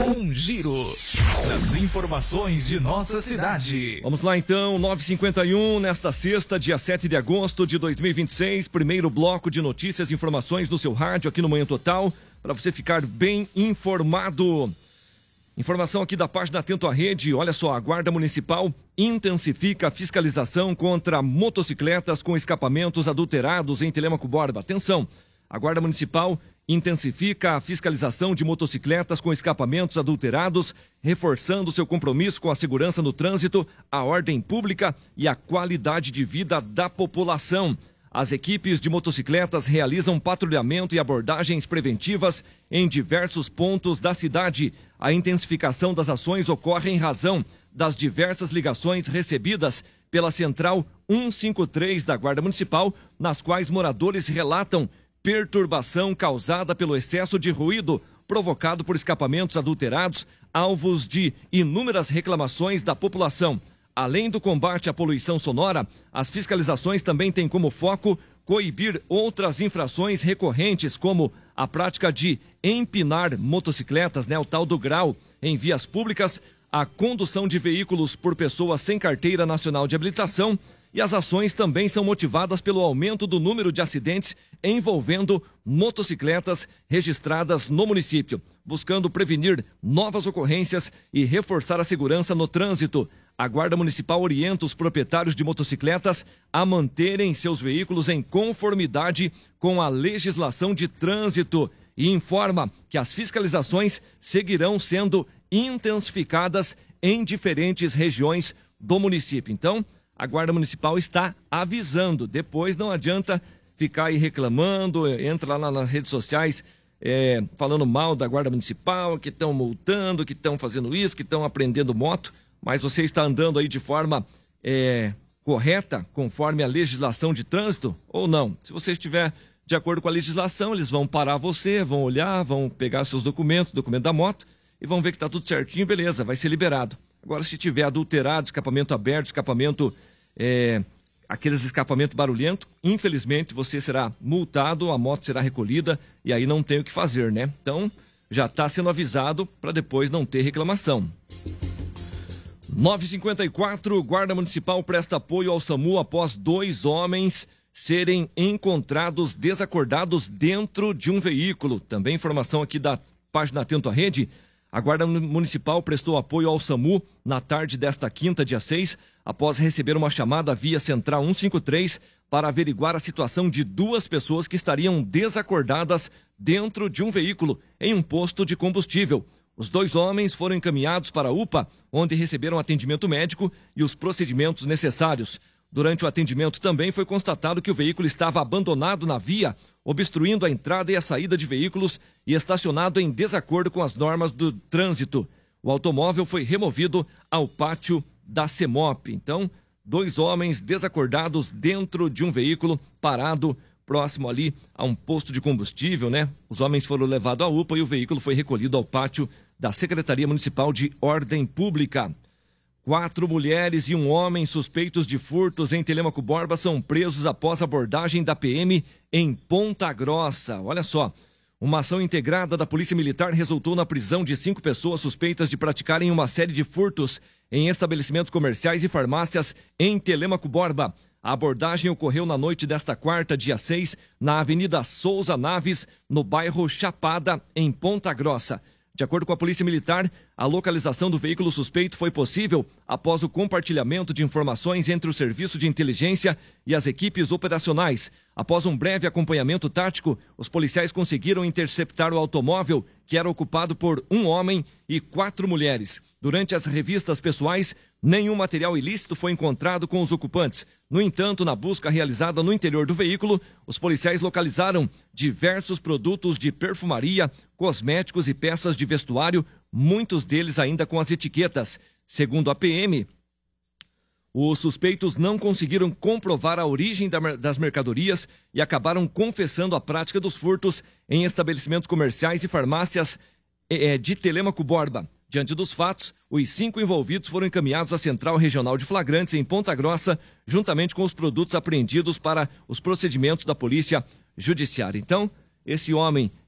Um giro nas informações de nossa cidade. Vamos lá então, 9h51, nesta sexta, dia 7 de agosto de 2026, primeiro bloco de notícias e informações no seu rádio aqui no Manhã Total, para você ficar bem informado. Informação aqui da página Atento à Rede, olha só, a Guarda Municipal intensifica a fiscalização contra motocicletas com escapamentos adulterados em Telêmaco Borba. Atenção, a Guarda Municipal intensifica a fiscalização de motocicletas com escapamentos adulterados, reforçando seu compromisso com a segurança no trânsito, a ordem pública e a qualidade de vida da população. As equipes de motocicletas realizam patrulhamento e abordagens preventivas em diversos pontos da cidade. A intensificação das ações ocorre em razão das diversas ligações recebidas pela Central 153 da Guarda Municipal, nas quais moradores relatam perturbação causada pelo excesso de ruído provocado por escapamentos adulterados, alvos de inúmeras reclamações da população. Além do combate à poluição sonora, as fiscalizações também têm como foco coibir outras infrações recorrentes, como a prática de empinar motocicletas, o tal do grau, em vias públicas, a condução de veículos por pessoas sem carteira nacional de habilitação, e as ações também são motivadas pelo aumento do número de acidentes envolvendo motocicletas registradas no município, buscando prevenir novas ocorrências e reforçar a segurança no trânsito. A Guarda Municipal orienta os proprietários de motocicletas a manterem seus veículos em conformidade com a legislação de trânsito e informa que as fiscalizações seguirão sendo intensificadas em diferentes regiões do município. Então, a Guarda Municipal está avisando. Depois não adianta ficar aí reclamando, entra lá nas redes sociais falando mal da Guarda Municipal, que estão multando, que estão fazendo isso, que estão apreendendo moto. Mas você está andando aí de forma correta, conforme a legislação de trânsito, ou não? Se você estiver de acordo com a legislação, eles vão parar você, vão olhar, vão pegar seus documentos, documento da moto, e vão ver que está tudo certinho, beleza, vai ser liberado. Agora, se tiver adulterado, escapamento aberto, escapamento, aqueles escapamento barulhento, infelizmente você será multado, a moto será recolhida, e aí não tem o que fazer, né? Então, já está sendo avisado para depois não ter reclamação. 9h54, Guarda Municipal presta apoio ao SAMU após 2 homens serem encontrados desacordados dentro de um veículo. Também informação aqui da página Atento à Rede. A Guarda Municipal prestou apoio ao SAMU na tarde desta quinta, dia 6, após receber uma chamada via Central 153 para averiguar a situação de 2 pessoas que estariam desacordadas dentro de um veículo em um posto de combustível. Os 2 homens foram encaminhados para a UPA, onde receberam atendimento médico e os procedimentos necessários. Durante o atendimento também foi constatado que o veículo estava abandonado na via, obstruindo a entrada e a saída de veículos e estacionado em desacordo com as normas do trânsito. O automóvel foi removido ao pátio da CEMOP. Então, 2 homens desacordados dentro de um veículo parado próximo ali a um posto de combustível, Os homens foram levados à UPA e o veículo foi recolhido ao pátio da Secretaria Municipal de Ordem Pública. 4 mulheres e 1 homem suspeitos de furtos em Telêmaco Borba são presos após abordagem da PM em Ponta Grossa. Olha só, uma ação integrada da Polícia Militar resultou na prisão de 5 pessoas suspeitas de praticarem uma série de furtos em estabelecimentos comerciais e farmácias em Telêmaco Borba. A abordagem ocorreu na noite desta quarta, dia 6, na Avenida Souza Naves, no bairro Chapada, em Ponta Grossa. De acordo com a Polícia Militar, a localização do veículo suspeito foi possível após o compartilhamento de informações entre o Serviço de Inteligência e as equipes operacionais. Após um breve acompanhamento tático, os policiais conseguiram interceptar o automóvel, que era ocupado por 1 homem e 4 mulheres. Durante as revistas pessoais, nenhum material ilícito foi encontrado com os ocupantes. No entanto, na busca realizada no interior do veículo, os policiais localizaram diversos produtos de perfumaria, cosméticos e peças de vestuário, muitos deles ainda com as etiquetas. Segundo a PM, os suspeitos não conseguiram comprovar a origem das mercadorias e acabaram confessando a prática dos furtos em estabelecimentos comerciais e farmácias de Telêmaco Borba. Diante dos fatos, os 5 envolvidos foram encaminhados à Central Regional de Flagrantes em Ponta Grossa, juntamente com os produtos apreendidos para os procedimentos da Polícia Judiciária. Então, esse homem